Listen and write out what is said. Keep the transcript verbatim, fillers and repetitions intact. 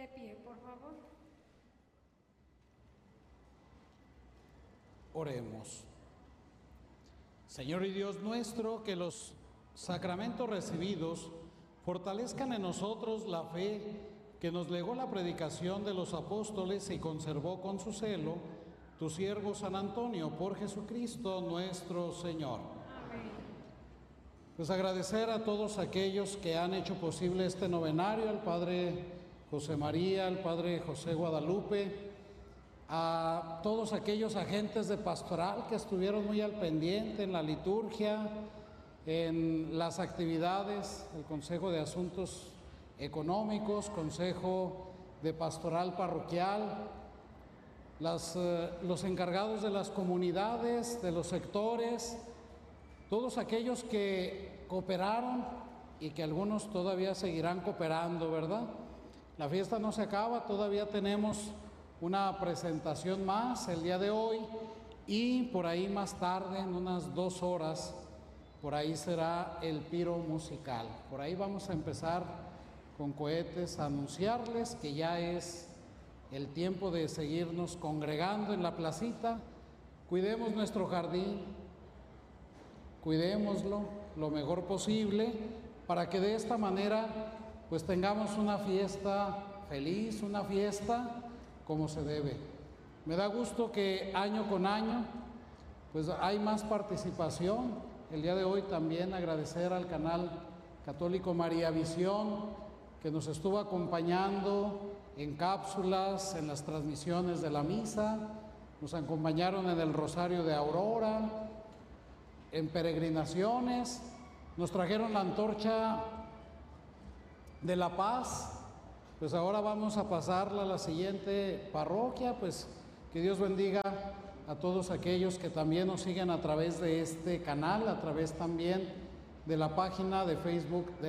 De pie, por favor. Oremos. Señor y Dios nuestro, que los sacramentos recibidos fortalezcan en nosotros la fe que nos legó la predicación de los apóstoles y conservó con su celo tu siervo San Antonio, por Jesucristo nuestro Señor. Amén. Pues agradecer a todos aquellos que han hecho posible este novenario, al Padre José María, al Padre José Guadalupe, a todos aquellos agentes de pastoral que estuvieron muy al pendiente en la liturgia, en las actividades, el Consejo de Asuntos Económicos, Consejo de Pastoral Parroquial, las, eh, los encargados de las comunidades, de los sectores, todos aquellos que cooperaron y que algunos todavía seguirán cooperando, ¿verdad? La fiesta no se acaba, todavía tenemos una presentación más el día de hoy y por ahí más tarde, en unas dos horas, por ahí será el piro musical. Por ahí vamos a empezar con cohetes a anunciarles que ya es el tiempo de seguirnos congregando en la placita. Cuidemos nuestro jardín, cuidémoslo lo mejor posible para que de esta manera pues tengamos una fiesta feliz, una fiesta como se debe. Me da gusto que año con año pues hay más participación. El día de hoy también agradecer al canal católico María Visión, que nos estuvo acompañando en cápsulas, en las transmisiones de la misa, nos acompañaron en el Rosario de Aurora, en peregrinaciones, nos trajeron la antorcha de la paz. Pues ahora vamos a pasarla a la siguiente parroquia. Pues que Dios bendiga a todos aquellos que también nos siguen a través de este canal, a través también de la página de Facebook de